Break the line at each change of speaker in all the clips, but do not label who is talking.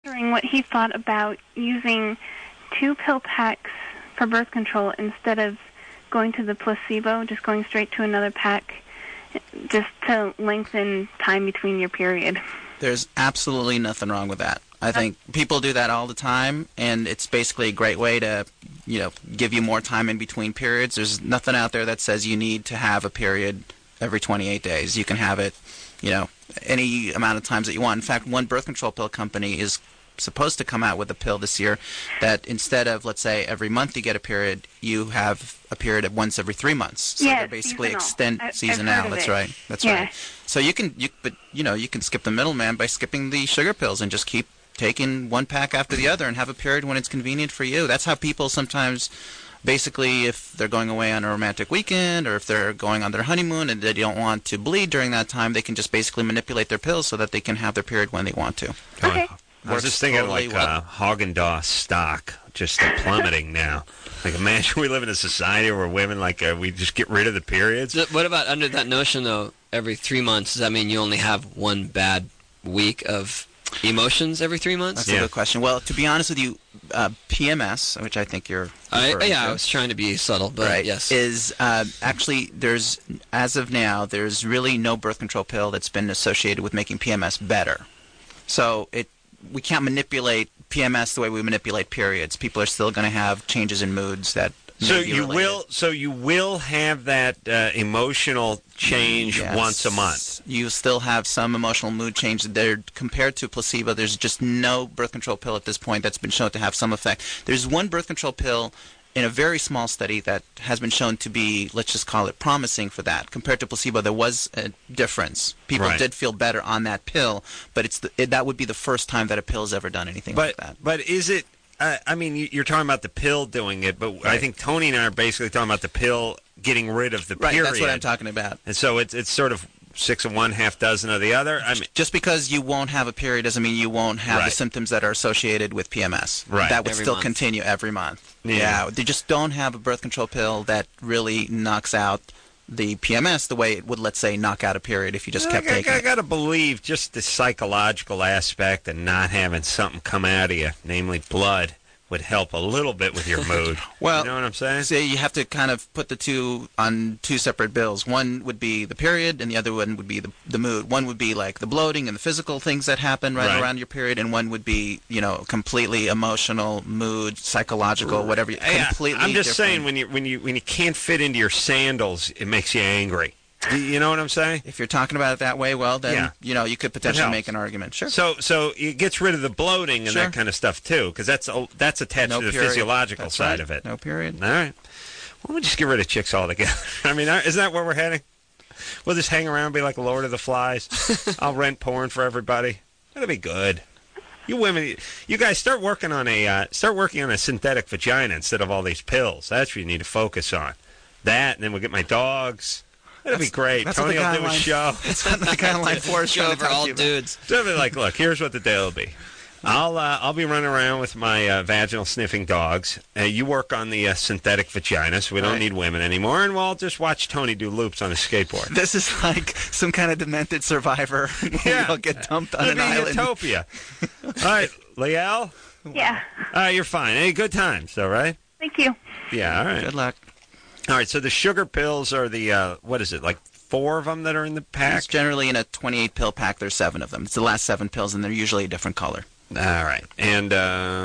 Wondering what he thought about using 2 pill packs for birth control instead of going to the placebo, just going straight to another pack, just to lengthen time between your period.
There's absolutely nothing wrong with that. I think people do that all the time, and it's basically a great way to, give you more time in between periods. There's nothing out there that says you need to have a period every 28 days. You can have it, any amount of times that you want. In fact, one birth control pill company is supposed to come out with a pill this year that instead of, let's say, every month you get a period, you have a period of once every 3 months. So
yeah,
they basically
seasonal.
seasonal. That's right. That's
yeah.
right. So you can skip the middleman by skipping the sugar pills and just keep taking one pack after the other and have a period when it's convenient for you. That's how people sometimes, basically, if they're going away on a romantic weekend or if they're going on their honeymoon and they don't want to bleed during that time, they can just basically manipulate their pills so that they can have their period when they want to.
Okay.
I was just thinking
totally
Haagen-Dazs stock just plummeting now. Like, imagine we live in a society where women, we just get rid of the periods.
So what about under that notion, though, every 3 months, does that mean you only have one bad week of emotions every 3 months?
That's a good question. Well, to be honest with you, PMS, which I think you're
I was trying to be subtle, but
right,
yes.
Is actually, as of now, there's really no birth control pill that's been associated with making PMS better. So we can't manipulate PMS the way we manipulate periods. People are still going to have changes in moods that
you will have that emotional change once a month.
You still have some emotional mood change. Compared to placebo, there's just no birth control pill at this point that's been shown to have some effect. There's one birth control pill in a very small study that has been shown to be, let's just call it, promising for that. Compared to placebo, there was a difference. People did feel better on that pill, but that would be the first time that a pill has ever done anything like that.
But is it... you're talking about the pill doing it, but I think Tony and I are basically talking about the pill getting rid of the period.
Right, that's what I'm talking about.
And so it's sort of 6 of one, half dozen of the other.
Just because you won't have a period doesn't mean you won't have the symptoms that are associated with PMS.
Right.
That would still continue every month. Yeah. They just don't have a birth control pill that really knocks out the PMS the way it would, let's say, knock out a period if you just kept taking it.
I got to believe just the psychological aspect and not having something come out of you, namely blood, would help a little bit with your mood.
Well,
you know what I'm saying?
So you have to kind of put the two on two separate bills. One would be the period, and the other one would be the mood. One would be like the bloating and the physical things that happen right around your period, and one would be, completely emotional, mood, psychological, whatever. Completely.
I'm just
different.
saying when you can't fit into your sandals, it makes you angry. You know what I'm saying?
If you're talking about it that way, well, then, you could potentially make an argument. Sure.
So it gets rid of the bloating and that kind of stuff, too, because that's attached to the physiological side of it.
No period.
All right. Well, we'll just get rid of chicks altogether. I mean, isn't that where we're heading? We'll just hang around and be like Lord of the Flies. I'll rent porn for everybody. That'll be good. You women, you guys start working on a synthetic vagina instead of all these pills. That's what you need to focus on. That, and then we'll get my dogs. That'd be great. Tony will do a show.
That's what the guideline for is
show for all dudes.
So be like, look, here's what the day will be. I'll be running around with my vaginal sniffing dogs. You work on the synthetic vagina, so we don't need women anymore, and we'll just watch Tony do loops on a skateboard.
This is like some kind of demented survivor. We'll get dumped on an island.
Utopia. All right, Liel?
Yeah.
All right, you're fine. Hey, good times, though, right?
Thank you.
Yeah, all right.
Good luck.
All right, so the sugar pills are the, what is it, like 4 of them that are in the pack?
It's generally in a 28-pill pack. There's 7 of them. It's the last 7 pills, and they're usually a different color.
All right. And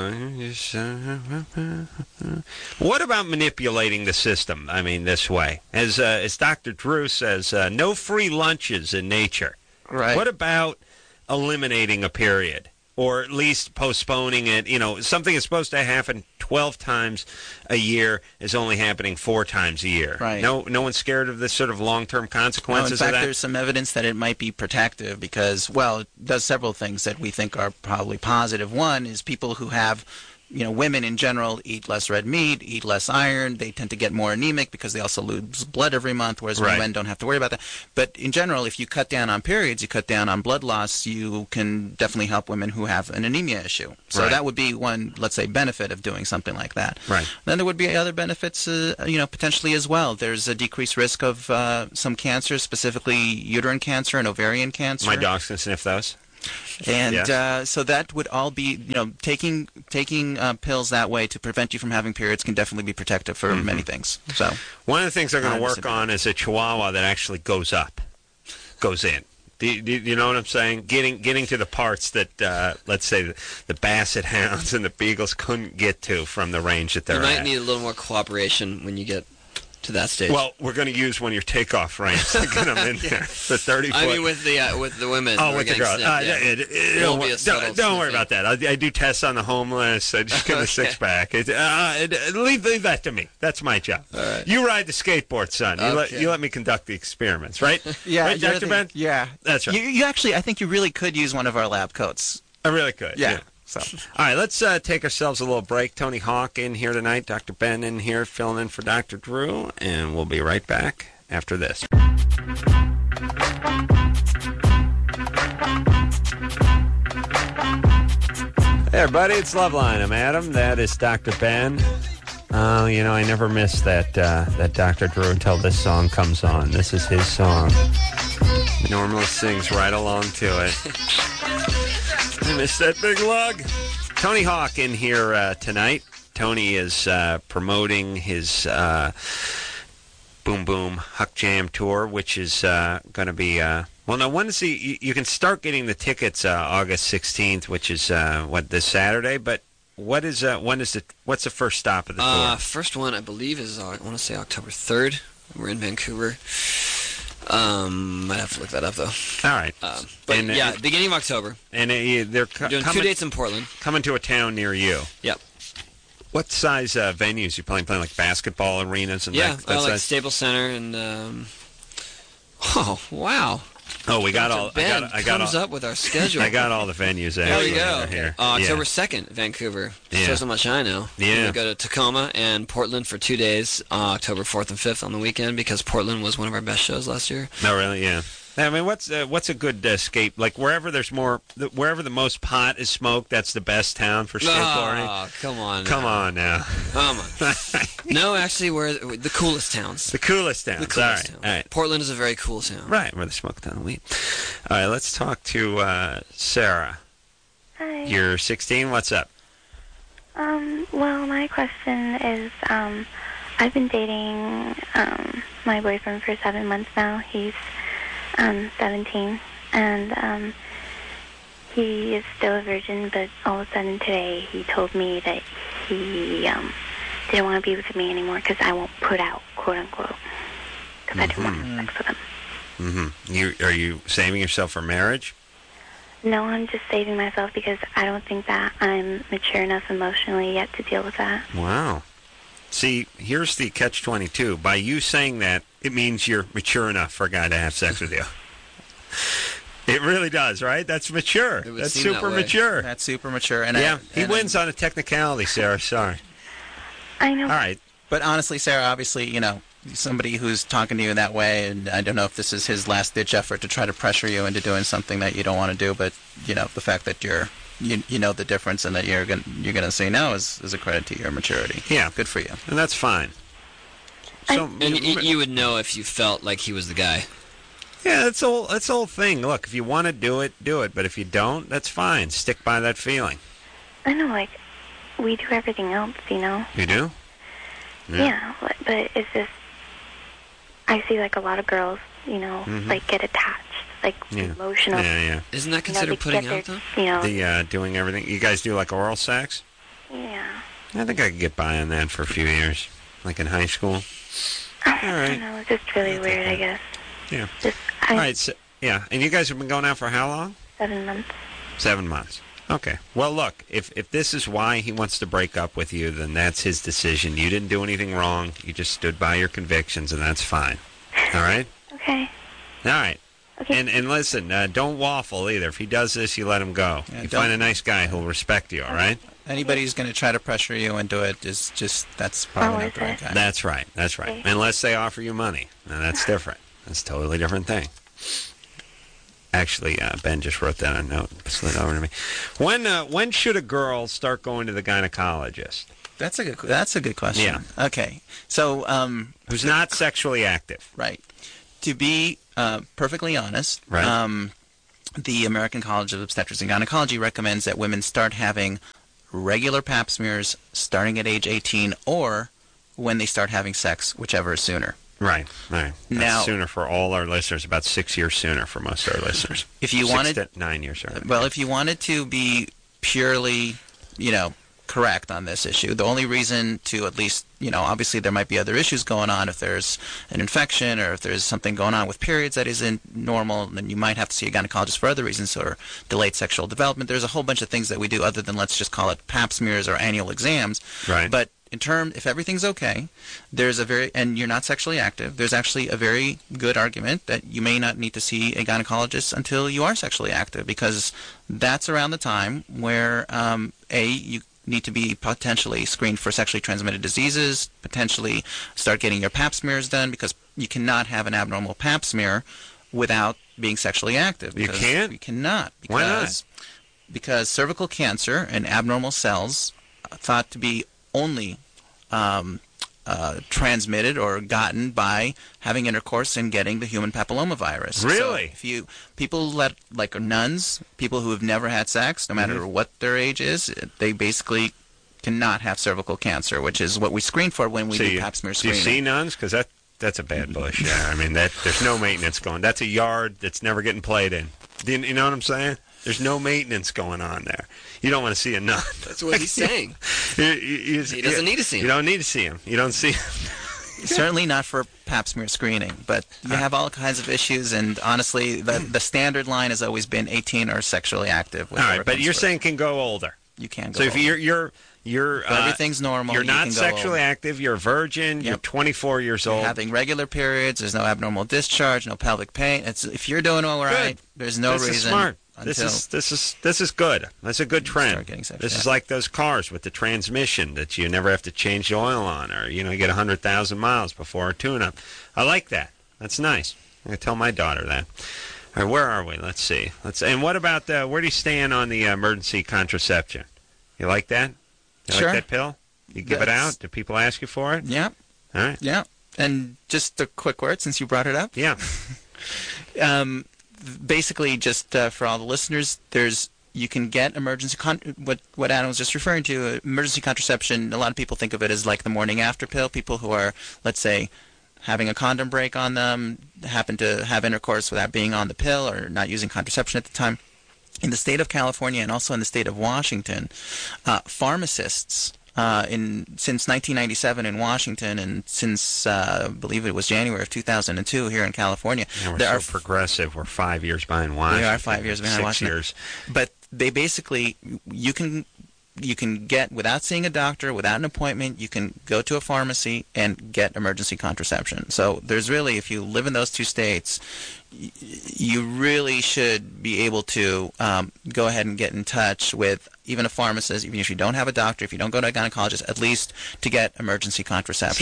what about manipulating the system, this way? As Dr. Drew says, no free lunches in nature.
Right.
What about eliminating a period? Or at least postponing it. Something is supposed to happen 12 times a year is only happening 4 times a year.
Right.
No one's scared of this sort of long-term consequences
of that?
In fact,
there's some evidence that it might be protective because, it does several things that we think are probably positive. One is people who have women in general eat less red meat, eat less iron. They tend to get more anemic because they also lose blood every month, whereas men don't have to worry about that. But in general, if you cut down on periods, you cut down on blood loss, you can definitely help women who have an anemia issue. So that would be one, let's say, benefit of doing something like that.
Right.
Then there would be other benefits, potentially as well. There's a decreased risk of some cancers, specifically uterine cancer and ovarian cancer.
my dogs can sniff those.
And
Yes.
so that would all be, taking pills that way to prevent you from having periods can definitely be protective for many things. So
One of the things I'm going to work
Disadvantage.
on is a Chihuahua that actually goes in. Do you know what I'm saying? Getting to the parts that, let's say, the Basset Hounds and the Beagles couldn't get to from the range that they're
You might
at.
need a little more cooperation when you get to that stage.
Well, we're going to use one of your takeoff frames to get them in there. The 30-foot.
I mean, with the women.
Oh,
we're
with the
getting
girls.
snipped, yeah. It'll be a subtle
Don't worry
sniffing.
about that. I do tests on the homeless. I just give them a
Okay.
six-pack. Leave that to me. That's my job.
All right.
You ride the skateboard, son.
Okay.
You let me conduct the experiments, right?
yeah,
Right,
the other
Dr.
thing-
Ben?
Yeah,
That's right.
You actually, I think you really could use one of our lab coats.
I really could.
Yeah. So
All right, let's take ourselves a little break. Tony Hawk in here tonight. Dr. Ben in here filling in for Dr. Drew. And we'll be right back after this. Hey, everybody, it's Loveline. I'm Adam. That is Dr. Ben. I never miss that Dr. Drew until this song comes on. This is his song. He normally sings right along to it. I miss that big lug. Tony Hawk in here tonight. Tony is promoting his Boom Boom Huck Jam tour, which is going to be... now, when is you can start getting the tickets August 16th, which is, this Saturday, but what's the first stop of the tour?
First one, I believe, is, I want to say October 3rd. We're in Vancouver. Might have to look that up, though.
All right.
But,
And,
yeah, beginning of October.
And they're
We're doing 2 dates in Portland.
coming to a town near you.
Yep.
What size venues you playing like basketball arenas and
Yeah,
that
like
size?
Staples Center and... oh, wow.
Oh, we got
Dr.
all.
Ben
I got
comes
all.
up with our schedule.
I got all the venues there.
There you go.
Here.
October 2nd, Vancouver.
Yeah.
Shows how much I know.
Yeah.
We go to Tacoma and Portland for 2 days, October 4th and 5th on the weekend, because Portland was one of our best shows last year.
No, really, yeah. I mean, what's a good escape? Like wherever wherever the most pot is smoked, that's the best town for skateboarding.
Oh, come on.
Come
now.
on now.
Come on. No, actually, we're the coolest towns.
The coolest towns.
The coolest
all
towns.
right. All right.
Portland is a very cool town.
Right, where they smoke a ton of weed. All right, let's talk to Sarah.
Hi.
You're 16. What's up?
Well, my question is, I've been dating my boyfriend for 7 months now. He's 17, and he is still a virgin, but all of a sudden today he told me that he didn't want to be with me anymore because I won't put out, quote unquote, because I didn't want to have sex with him.
Mm-hmm. Are you saving yourself for marriage?
No, I'm just saving myself because I don't think that I'm mature enough emotionally yet to deal with that.
Wow. See, here's the catch-22. By you saying that, it means you're mature enough for a guy to have sex with you. It really does, right? That's mature.
It would
That's
seem that
super
way.
mature.
that's super mature. And
Yeah, he
and,
wins on a technicality, Sarah. Sorry.
I know.
All right.
But honestly, Sarah, obviously, somebody who's talking to you in that way, and I don't know if this is his last-ditch effort to try to pressure you into doing something that you don't want to do, but the fact that you know the difference and that you're gonna say no is a credit to your maturity.
Yeah.
Good for you.
And that's fine. So,
And you would know if you felt like he was the guy.
yeah, that's the whole thing. Look, if you want to do it, do it. But if you don't, that's fine. Stick by that feeling.
I know, like, we do everything else,
You do?
Yeah, but it's just, I see, like, a lot of girls, like, get attached, like,
Yeah.
emotional.
Yeah.
Isn't that
They
considered putting
get
out, though?
their,
The doing everything. You guys do like oral sex?
yeah.
I think I could get by on that for a few years, like in high school.
I
right.
don't know, it's just really weird, I guess.
Yeah.
Just,
All right. So, yeah. And you guys have been going out for how long?
7 months.
7 months. Okay. Well, look, if this is why he wants to break up with you, then that's his decision. You didn't do anything wrong. You just stood by your convictions, and that's fine. All right?
Okay.
All right.
Okay.
And listen, don't waffle either. If he does this, you let him go.
Yeah,
you
don't-
find a nice guy who'll respect you, all right?
Anybody who's going to try to pressure you into it is that's probably not the right guy.
That's right. That's right.
Okay.
Unless they offer you money. Now, that's different. That's a totally different thing. Actually, Ben just wrote that on a note and slid over to me. When should a girl start going to the gynecologist?
That's a good question.
Yeah.
Okay. So
Who's not sexually active.
right. To be perfectly honest,
Right.
the American College of Obstetrics and Gynecology recommends that women start having regular pap smears starting at age 18 or when they start having sex, whichever is sooner.
Right. That's
Now,
sooner for all our listeners, about 6 years sooner for most of our listeners.
If you
6 to 9 years sooner.
Well, if you wanted to be purely, correct on this issue, the only reason to at least, obviously there might be other issues going on if there's an infection or if there's something going on with periods that isn't normal, then you might have to see a gynecologist for other reasons or delayed sexual development. There's a whole bunch of things that we do other than let's just call it pap smears or annual exams.
Right.
But if everything's okay, and you're not sexually active, there's actually a very good argument that you may not need to see a gynecologist until you are sexually active, because that's around the time where, you need to be potentially screened for sexually transmitted diseases, potentially start getting your pap smears done, because you cannot have an abnormal pap smear without being sexually active.
You can't?
You cannot.
Why not?
Because cervical cancer and abnormal cells are thought to be only transmitted or gotten by having intercourse and getting the human papillomavirus.
Really?
So if people like nuns, people who have never had sex, no matter what their age is, they basically cannot have cervical cancer, which is what we screen for when we do pap smear screening.
Do you see nuns? Because that's a bad bush. Yeah, I mean there's no maintenance going. That's a yard that's never getting played in. You know what I'm saying? There's no maintenance going on there. You don't want to see a nun.
That's what he's saying.
He
doesn't need to see him.
You don't need to see him. You don't see him.
Certainly not for pap smear screening, but you have all kinds of issues, and honestly, the standard line has always been 18 or sexually active.
All right, but you're saying can go older.
You can go
So if
older.
you're
everything's normal.
You're
you
not
can go
sexually
older.
active. You're a virgin. You're 24 years
You're
old.
having regular periods. There's no abnormal discharge. No pelvic pain. If you're doing all right, there's no reason.
This is smart.
Until
This is good. That's a good trend.
start getting sexually
This is
active.
like those cars with the transmission that you never have to change the oil on, or you get 100,000 miles before a tune-up. I like that. That's nice. I'm gonna tell my daughter that. All right, where are we? Let's see. And what about where do you stand on the emergency contraception? You like that? You
Sure.
like that pill? You give it out? Do people ask you for it?
Yeah.
All right.
Yeah. And just a quick word, since you brought it up.
Yeah.
Basically, just for all the listeners, you can get emergency what Adam was just referring to, emergency contraception. A lot of people think of it as like the morning after pill. People who are, let's say, having a condom break on them, happen to have intercourse without being on the pill or not using contraception at the time. In the state of California and also in the state of Washington, pharmacists since 1997 in Washington and since I believe it was January of 2002 here in California.
And we're so progressive. We're 5 years behind Washington.
We are 5 years behind
6
Washington.
years.
But they basically, you can get, without seeing a doctor, without an appointment, you can go to a pharmacy and get emergency contraception. So there's really, if you live in those two states, you really should be able to go ahead and get in touch with even a pharmacist, even if you don't have a doctor, if you don't go to a gynecologist, at least to get emergency contraception.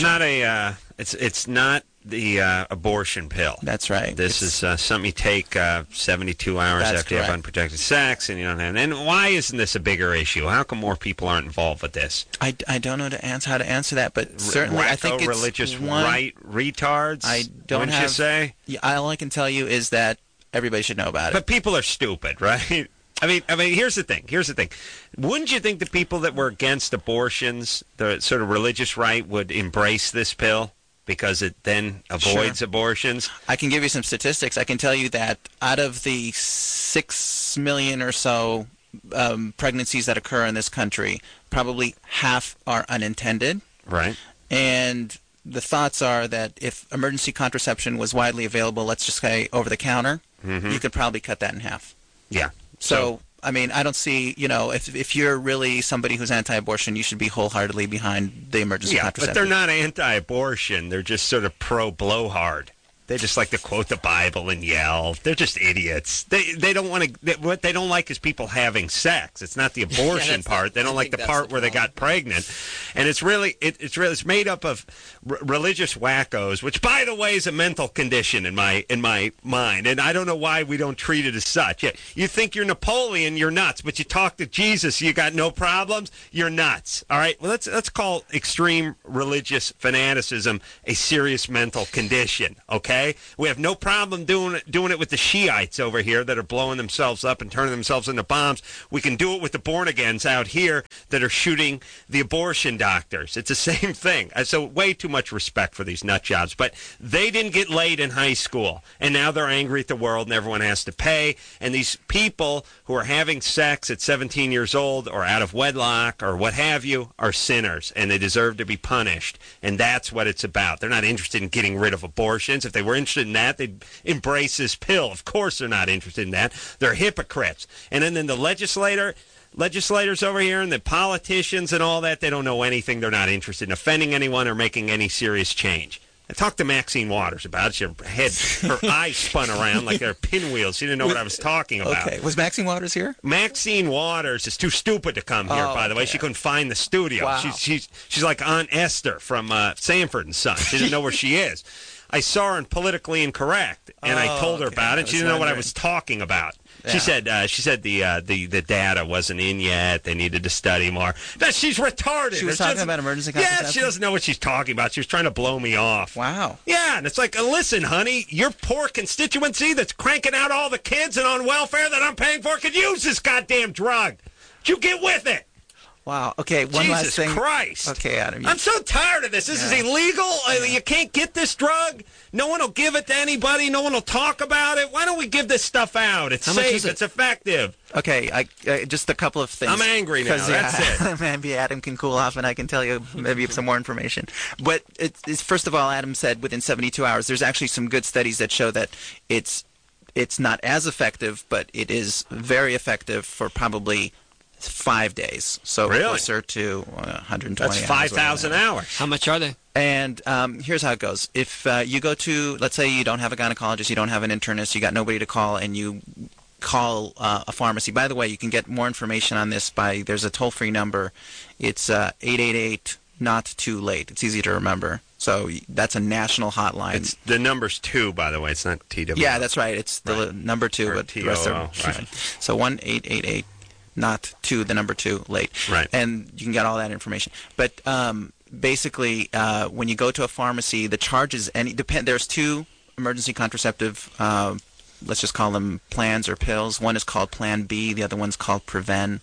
It's not the abortion pill.
That's right.
This is something you take 72 hours
That's
after you have
correct.
unprotected sex, and you don't have. And why isn't this a bigger issue? How come more people aren't involved with this?
I don't know how to answer that, but certainly I think it's
religious
one,
right retards.
I don't
wouldn't
have.
you say?
Yeah, all I can tell you is that everybody should know about it.
But people are stupid, right? I mean, here's the thing. Wouldn't you think the people that were against abortions, the sort of religious right, would embrace this pill because it then avoids abortions?
I can give you some statistics. I can tell you that out of the 6 million or so pregnancies that occur in this country, probably half are unintended.
Right.
And the thoughts are that if emergency contraception was widely available, let's just say over the counter, you could probably cut that in half.
Yeah.
So, I mean, I don't see, if you're really somebody who's anti-abortion, you should be wholeheartedly behind the emergency contraception.
But they're not anti-abortion. They're just sort of pro-blowhard. They just like to quote the Bible and yell. They're just idiots. They don't want to. What they don't like is people having sex. It's not the abortion part. They don't like the part where they got pregnant. And it's really it's made up of religious wackos, which by the way is a mental condition in my mind. And I don't know why we don't treat it as such. You think you're Napoleon, you're nuts. But you talk to Jesus, you got no problems. You're nuts. All right. Well, let's call extreme religious fanaticism a serious mental condition. Okay. okay? We have no problem doing it with the Shiites over here that are blowing themselves up and turning themselves into bombs. We can do it with the born-agains out here that are shooting the abortion doctors. It's the same thing. So way too much respect for these nut jobs. But they didn't get laid in high school, and now they're angry at the world, and everyone has to pay. And these people who are having sex at 17 years old or out of wedlock or what have you are sinners, and they deserve to be punished. And that's what it's about. They're not interested in getting rid of abortions. If they were interested in that, they'd embrace this pill. Of course they're not interested in that. They're hypocrites. And then the legislators over here and the politicians and all that, they don't know anything. They're not interested in offending anyone or making any serious change. I talked to Maxine Waters about it. Her eyes spun around like they're pinwheels. She didn't know what I was talking about.
Okay. Was Maxine Waters here?
Maxine Waters is too stupid to come here, by the way. She couldn't find the studio.
Wow.
She's like Aunt Esther from Sanford and Son. She didn't know where she is. I saw her in Politically Incorrect, and I told her about it. She didn't know what I was talking about. Yeah. She said the data wasn't in yet. They needed to study more. She's retarded.
She was talking about emergency contraception?
Yeah, she doesn't know what she's talking about. She was trying to blow me off.
Wow.
Yeah, and it's like, listen, honey, your poor constituency that's cranking out all the kids and on welfare that I'm paying for could use this goddamn drug. You get with it.
Wow. Okay, one last thing.
Jesus Christ.
Okay, Adam.
I'm so tired of this. This is illegal. You can't get this drug. No one will give it to anybody. No one will talk about it. Why don't we give this stuff out? It's safe. It's effective.
Okay, just a couple of things.
I'm angry now. That's it.
Maybe Adam can cool off and I can tell you maybe some more information. But first of all, Adam said within 72 hours. There's actually some good studies that show that it's not as effective, but it is very effective for probably 5 days, so closer to 120
That's 5,000 hours.
How much are they?
And here's how it goes. If you go to, let's say you don't have a gynecologist, you don't have an internist, you got nobody to call, and you call a pharmacy. By the way, you can get more information on this there's a toll-free number. It's 888 not too late. It's easy to remember. So that's a national hotline.
The number's 2, by the way. It's not TW.
Yeah, that's right. It's the number 2.
Or
but the rest are
right.
So 1-888 not 2, the number 2 late.
Right.
And you can get all that information. But basically, when you go to a pharmacy, the charges there's 2 emergency contraceptive, let's just call them plans or pills. One is called Plan B. The other one's called Preven.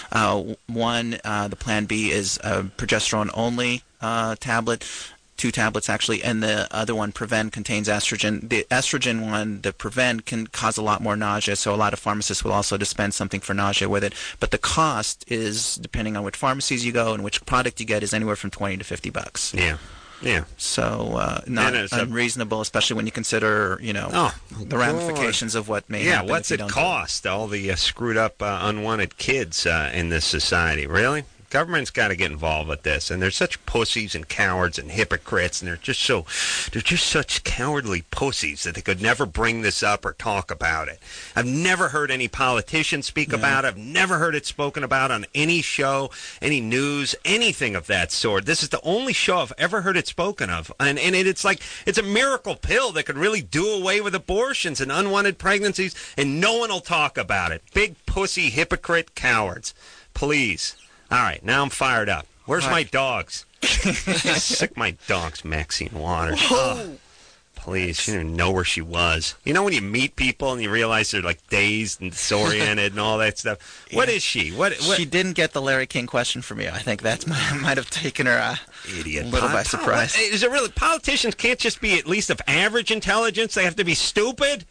The Plan B is a progesterone-only tablet. 2 tablets actually, and the other one, Preven, contains estrogen. The estrogen one, the Preven, can cause a lot more nausea, so a lot of pharmacists will also dispense something for nausea with it. But the cost is, depending on which pharmacies you go and which product you get, is anywhere from $20 to $50.
Yeah. Yeah.
So not unreasonable, especially when you consider, the ramifications of what may happen.
Yeah, what's it cost? All the screwed up, unwanted kids in this society. Really? Government's got to get involved with this, and they're such pussies and cowards and hypocrites, and they're just such cowardly pussies that they could never bring this up or talk about it. I've never heard any politician speak about it. I've never heard it spoken about on any show, any news, anything of that sort. This is the only show I've ever heard it spoken of, and it's like it's a miracle pill that could really do away with abortions and unwanted pregnancies, and no one will talk about it. Big pussy hypocrite cowards. Please. All right, now I'm fired up. Where's my dogs? Sick my dogs, Maxine Waters. Oh, please, she didn't know where she was. You know when you meet people and you realize they're like dazed and disoriented and all that stuff? What is she? What?
She didn't get the Larry King question from you. I think that might have taken her
idiot
a little by surprise.
Is it really? Politicians can't just be at least of average intelligence. They have to be stupid?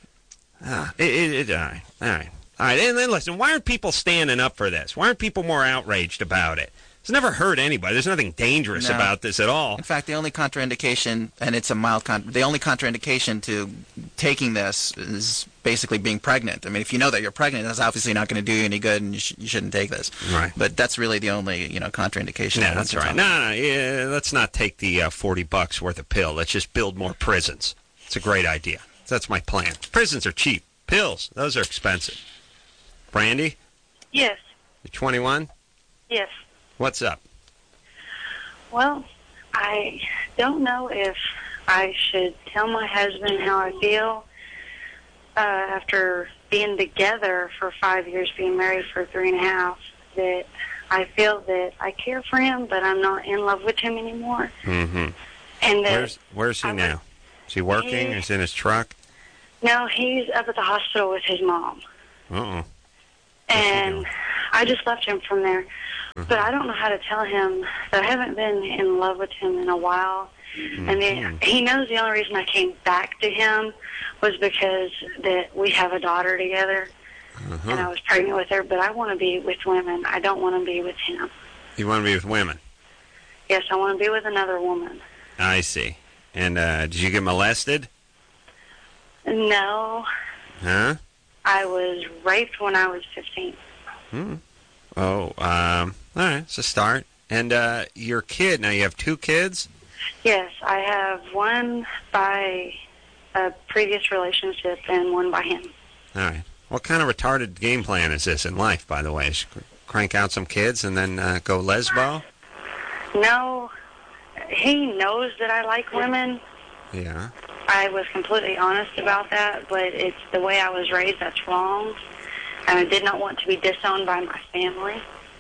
All right. All right, and then listen, why aren't people standing up for this? Why aren't people more outraged about it? It's never hurt anybody. There's nothing dangerous about this at all.
In fact, the only contraindication, and it's a mild the only contraindication to taking this is basically being pregnant. I mean, if you know that you're pregnant, that's obviously not going to do you any good, and you shouldn't take this.
Right.
But that's really the only, contraindication.
Yeah, that's right. No, let's not take the $40 worth of pill. Let's just build more prisons. It's a great idea. That's my plan. Prisons are cheap. Pills, those are expensive. Brandy?
Yes.
You're 21?
Yes.
What's up?
Well, I don't know if I should tell my husband how I feel after being together for 5 years, being married for 3.5, that I feel that I care for him, but I'm not in love with him anymore.
Mm-hmm.
And
where's he now? Is he working? Is he in his truck?
No, he's up at the hospital with his mom.
Uh-oh.
And I just left him from there. But I don't know how to tell him that I haven't been in love with him in a while. And then he knows the only reason I came back to him was because that we have a daughter together. And I was pregnant with her, but I want to be with women. I don't want to be with him.
You want to be with women?
Yes, I want to be with another woman.
I see. And did you get molested?
No.
Huh?
I was raped when I was 15.
Oh, all right. It's a start. And your kid, now you have 2 kids?
Yes, I have one by a previous relationship and one by him.
All right. What kind of retarded game plan is this in life, by the way? Crank out some kids and then go lesbo?
No, he knows that I like women.
Yeah.
I was completely honest about that, but it's the way I was raised that's wrong. And I did not want to be disowned by my family.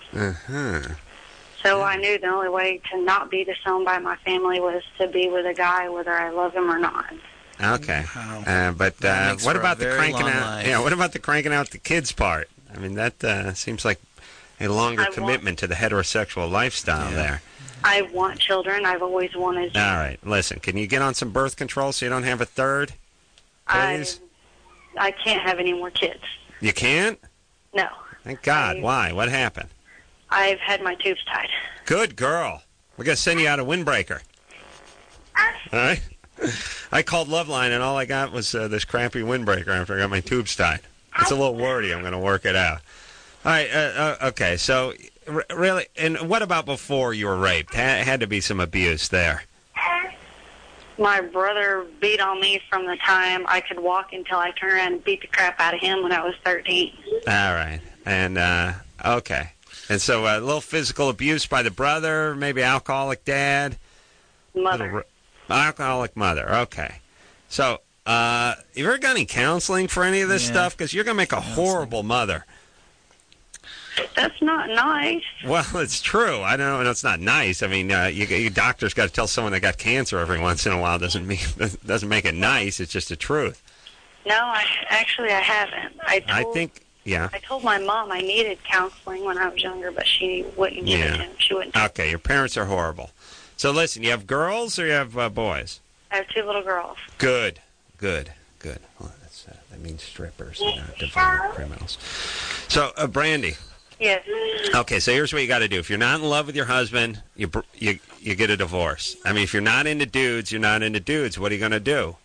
So I knew the only way to not be disowned by my family was to be with a guy, whether I love him or not.
Okay.
Wow.
But
makes
what
for a
about the
very
cranking
long
out?
life.
Yeah. What about the cranking out the kids part? I mean, that seems like a longer commitment to the heterosexual lifestyle there.
I want children. I've always wanted.
All right. Listen, can you get on some birth control so you don't have a third? Please.
I can't have any more kids.
You can't?
No.
Thank God. Why? What happened?
I've had my tubes tied.
Good girl. We're going to send you out a windbreaker. All right? I called Loveline, and all I got was this crappy windbreaker after I got my tubes tied. It's a little wordy. I'm going to work it out. All right. Okay. So, really, and what about before you were raped? Had to be some abuse there.
My brother beat on me from the time I could walk until I turned around and beat the crap out of him when I was 13.
All right. And, okay. And so a little physical abuse by the brother, maybe alcoholic dad.
Mother.
Alcoholic mother. Okay. So, you ever got any counseling for any of this stuff? Because you're going to make a horrible mother.
That's not nice.
Well, it's true. I know, and it's not nice. I mean, your doctor's got to tell someone they got cancer every once in a while. Doesn't make it nice. It's just the truth.
No, I haven't. I told my mom I needed counseling when I was younger, but she wouldn't give it to him. She wouldn't.
Okay, your parents are horrible. So listen, you have girls or you have boys?
I have 2 little girls.
Good. Well, that means strippers, not divine criminals. So, Brandy.
Yes.
Okay, so here's what you got to do. If you're not in love with your husband, you get a divorce. I mean, if you're not into dudes, you're not into dudes. What are you going to do?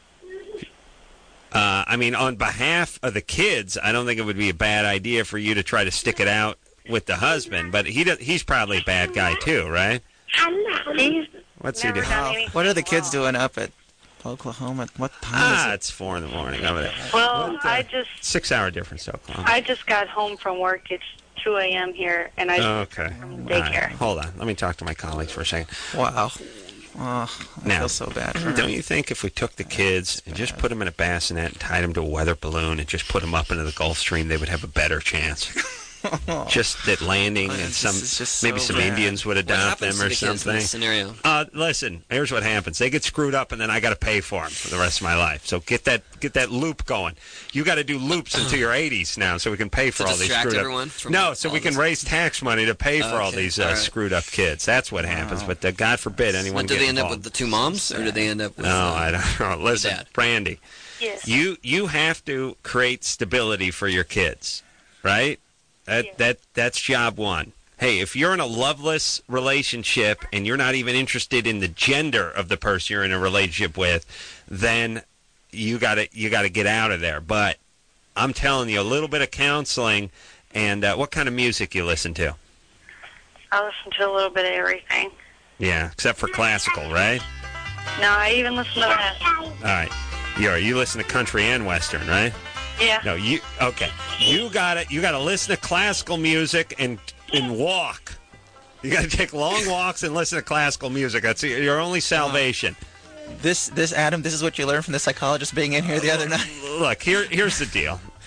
I mean, on behalf of the kids, I don't think it would be a bad idea for you to try to stick it out with the husband. But he's probably a bad guy too, right? What's he doing?
What are the kids doing up at Oklahoma? What time is it?
It's 4 in the morning over there.
Well,
6-hour difference, Oklahoma.
I just got home from work. It's 2 a.m. here, and I just
okay.
from daycare.
Right. Hold on. Let me talk to my colleagues for a second.
Wow. Oh, I feel so bad for
Don't you think if we took the kids and just put them in a bassinet and tied them to a weather balloon and just put them up into the Gulf Stream, they would have a better chance? Just that landing and maybe some Indians would adopt them or something.
Scenario.
Listen, here's what happens. They get screwed up, and then I got to pay for them for the rest of my life. So get that loop going. You got to do loops until your 80s now, so we can pay for all these screwed up. So we can raise tax money to pay for all these screwed up kids. That's what happens. But God forbid anyone.
Do they end
involved.
up with the 2 moms, or do they end up with?
No, I don't know. Listen, Brandy.
Yes.
You have to create stability for your kids, right? That's job one. Hey, if you're in a loveless relationship and you're not even interested in the gender of the person you're in a relationship with, then you gotta get out of there. But I'm telling you, a little bit of counseling and what kind of music you listen to?
I listen to a little bit of everything.
Yeah, except for classical, right?
No, I even listen to that.
All right. You listen to country and western, right?
Yeah.
No, you gotta listen to classical music and walk. You gotta take long walks and listen to classical music. That's your only salvation.
This Adam, this is what you learned from the psychologist being in here the other night.
Look, here's the deal.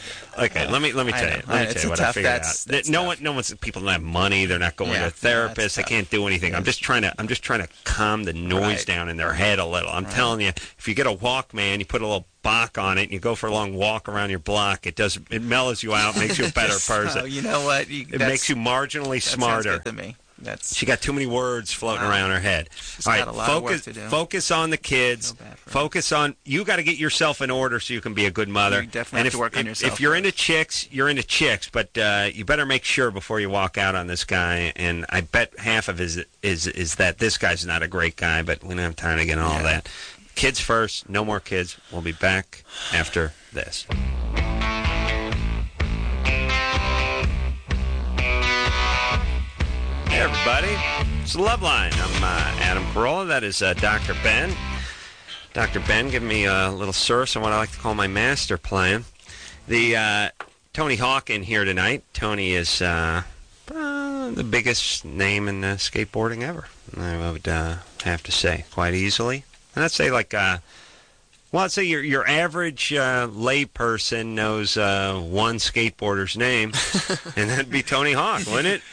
Okay, let me tell you. Let me tell you what I figured out.
That's
No
tough.
one's people don't have money. They're not going to a therapist. They can't do anything. I'm just trying to calm the noise down in their head a little. I'm telling you, if you get a Walkman, you put a little Bach on it, and you go for a long walk around your block. It mellows you out, makes you a better person.
You know what?
It makes you marginally smarter.
Sounds good to me.
She got too many words floating around her head.
She's
All right,
got a lot of work to do.
Focus on the kids. Focus on you. Got to get yourself in order so you can be a good mother.
You definitely have to work on yourself.
If you're into chicks, you're into chicks, but you better make sure before you walk out on this guy. And I bet half of it is that this guy's not a great guy, but we don't have time to get into all that. Kids first. No more kids. We'll be back after this. Hey, everybody. It's the Love Line. I'm Adam Carolla. That is Dr. Ben. Dr. Ben giving me a little source on what I like to call my master plan. The Tony Hawk in here tonight. Tony is the biggest name in skateboarding ever, I would have to say, quite easily. And I'd say I'd say your average layperson knows one skateboarder's name, and that'd be Tony Hawk, wouldn't it?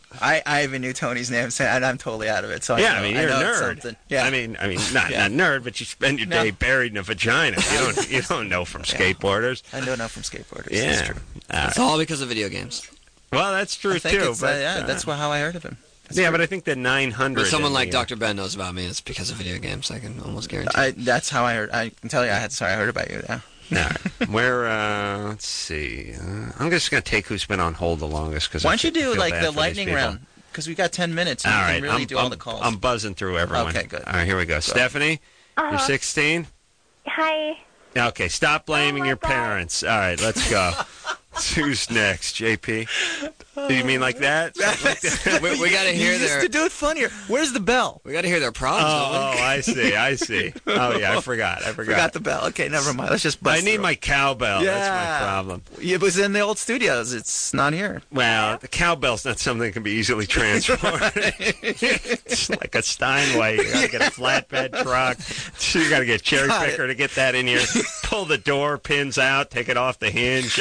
I even knew Tony's name, and I'm totally out of it. So
yeah,
I
mean
know
you're a
it's
nerd.
something. Yeah.
I mean, not nerd, but you spend your day buried in a vagina. You don't know from skateboarders.
I don't know from skateboarders.
Yeah,
That's true.
It's all because of video games.
Well, that's true too. But
that's how I heard of him.
But I think the 900.
When someone like Dr. Ben knows about me, it's because of video games. I can almost guarantee.
That's how I heard. I can tell you, I heard about you. Yeah.
All right. Let's see. I'm just going to take who's been on hold the longest.
Why don't you do like the lightning round? Because we got 10 minutes. And
all
we
right.
can really do all the calls.
I'm buzzing through everyone.
Okay, good.
All right, here we go. Stephanie, you're 16?
Hi.
Okay, stop blaming your parents. All right, let's go. Who's next? JP? You mean like that?
we got to hear their.
To do it funnier. Where's the bell?
We got to hear their problems.
Oh, I see. Oh, yeah, I forgot.
Forgot the bell. Okay, never mind. Let's just bust
I need my cowbell.
Yeah.
That's my problem.
Yeah, it was in the old studios. It's not here.
Well, the cowbell's not something that can be easily transported. It's like a Steinway. You got to get a flatbed truck. You got to get a cherry picker to get that in here. Pull the door pins out. Take it off the hinge.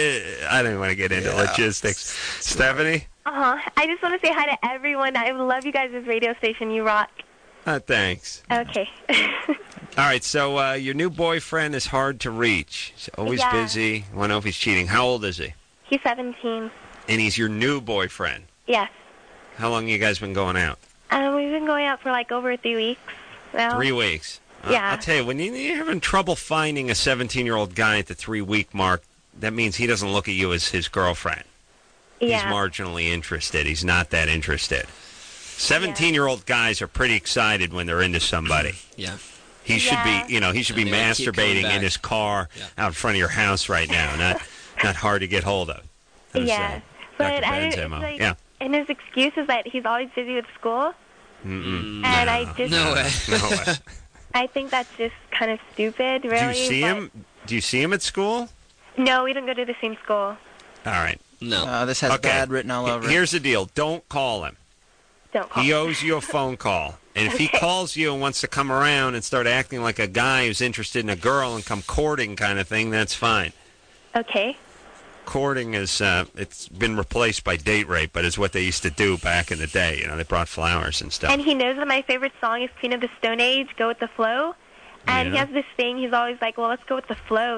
I don't want to get into logistics. Stephanie?
I just want to say hi to everyone. I love you guys' radio station. You rock.
Thanks.
Okay.
All right, so your new boyfriend is hard to reach. He's always busy. I want to know if he's cheating. How old is he?
He's 17.
And he's your new boyfriend?
Yes.
How long you guys been going out?
We've been going out for like over 3 weeks now.
3 weeks?
Yeah.
I'll tell you, when you're having trouble finding a 17-year-old guy at the 3-week mark, that means he doesn't look at you as his girlfriend.
Yeah.
He's marginally interested. He's not that interested. 17-year-old guys are pretty excited when they're into somebody.
Yeah.
He should be, he should be
And they would keep coming
masturbating in
back.
his car out in front of your house right now. Not hard to get hold of. That was,
Yeah.
Dr.
But
Ben's
it's
MO.
like,
Yeah.
and his excuse is that he's always busy with school.
Mm-mm.
And I just,
No way.
No way.
I think that's just kind of stupid, really.
Do you see
but-
him? Do you see him at school?
No, we don't go to the same school.
All right.
No.
This has bad written all over it.
Here's the deal. Don't call him.
Don't call.
He owes you a phone call. And if he calls you and wants to come around and start acting like a guy who's interested in a girl and come courting kind of thing, that's fine.
Okay.
Courting is, it's been replaced by date rape, but it's what they used to do back in the day. They brought flowers and stuff.
And he knows that my favorite song is Queen of the Stone Age, Go With the Flow. And he has this thing, he's always like, well, let's go with the flow,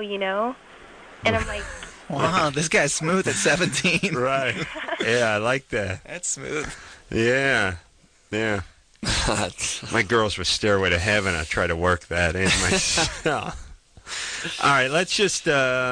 And I'm like...
Wow, this guy's smooth at 17.
Right. Yeah, I like that.
That's smooth.
Yeah. Yeah. My girls were Stairway to Heaven. I try to work that in myself. All right, let's just,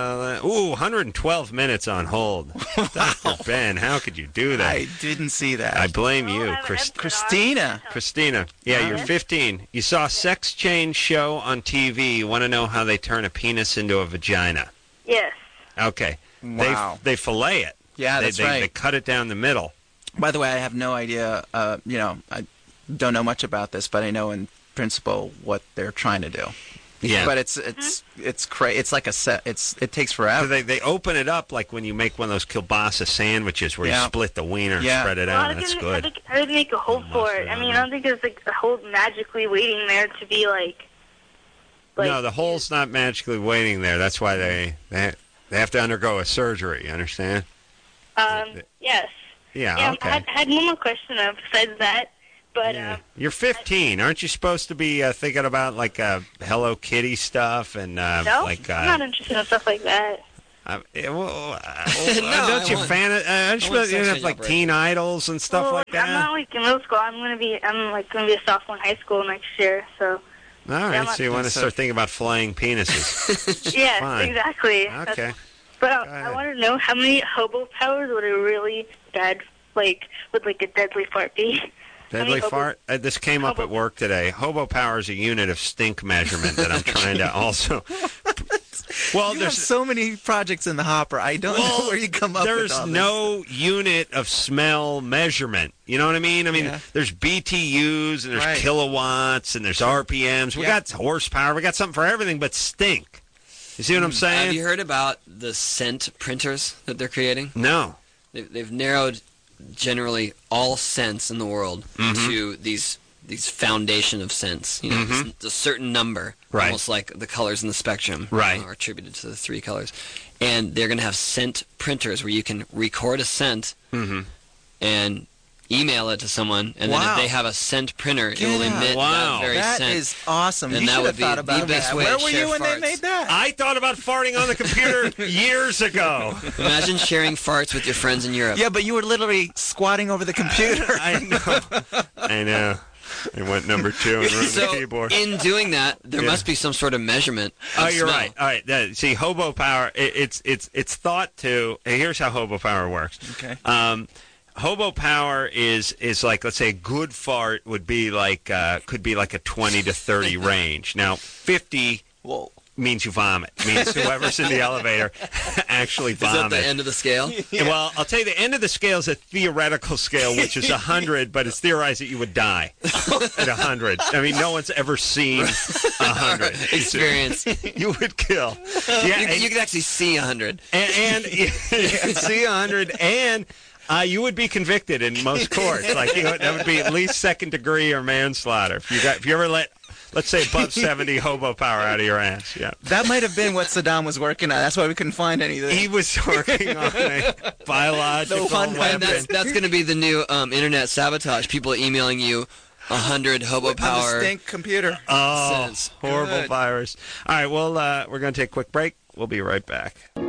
112 minutes on hold. Dr. Ben, how could you do that?
I didn't see that.
I blame you.
Christina.
Christina, yeah, you're 15. You saw a sex change show on TV. You want to know how they turn a penis into a vagina.
Yes.
Okay.
Wow.
They fillet it.
Yeah, that's right.
They cut it down the middle.
By the way, I have no idea, I don't know much about this, but I know in principle what they're trying to do.
Yeah.
But it's it's like a set. It takes forever.
So they open it up like when you make one of those kielbasa sandwiches where you split the wiener and spread it out. That's good.
I would make a hole for it. I mean, I don't think there's like a hole magically waiting there to be like
no, the hole's not magically waiting there. That's why they They have to undergo a surgery, you understand?
Yes.
Yeah, okay.
I had one more question besides that. But
You're 15. Aren't you supposed to be thinking about like Hello Kitty stuff and
no,
like?
I'm not interested in stuff like that.
Don't you have like teen idols and stuff like that?
I'm not like in middle school. I'm gonna be a sophomore in high school next year. So.
All right, so you want to start thinking about flying penises?
Yes,
Fine.
exactly.
Okay.
But I want to know how many hobo powers would a really bad, would a deadly fart be?
Deadly fart? This came up at work today. Hobo power is a unit of stink measurement that I'm trying to also... Well,
you have so many projects in the hopper. I don't know where you come up with all this.
There's no unit of smell measurement. You know what I mean? There's BTUs and there's kilowatts and there's RPMs. We got horsepower. We got something for everything but stink. You see what I'm saying?
Have you heard about the scent printers that they're creating?
No.
They've narrowed generally all scents in the world to these foundation of scents. You know, it's a certain number, almost like the colors in the spectrum are attributed to the 3 colors. And they're going to have scent printers where you can record a scent and email it to someone, and then if they have a scent printer, it will emit that very scent.
That is awesome.
And
you
that
should
would
have
be
thought about
the best
that.
way
Where
to
were
share
you when
farts.
they made that?
I thought about farting on the computer years ago.
Imagine sharing farts with your friends in Europe.
Yeah, but you were literally squatting over the computer.
I know. I went number 2 and ruined the keyboard.
In doing that, there must be some sort of measurement of
you're
smell.
right. All right. See, hobo power, it's thought to... Here's how hobo power works.
Okay.
Hobo power is like, let's say a good fart would be like could be like a 20 to 30 range. Now 50 means you vomit. Means whoever's in the elevator actually vomits.
Is that the end of the scale?
Well, I'll tell you, the end of the scale is a theoretical scale, which is 100, but it's theorized that you would die at 100. I mean, no one's ever seen 100
experience.
You would kill. Yeah,
you could actually see 100.
And you could see 100 and. You would be convicted in most courts. That would be at least second degree or manslaughter if you ever let's say above 70 hobo power out of your ass. Yeah,
that might have been what Saddam was working on. That's why we couldn't find anything.
He was working on a biological weapon.
That's going to be the new internet sabotage. People emailing you 100 hobo power.
On the stink computer.
Oh, horrible virus. All right, well, we're going to take a quick break. We'll be right back.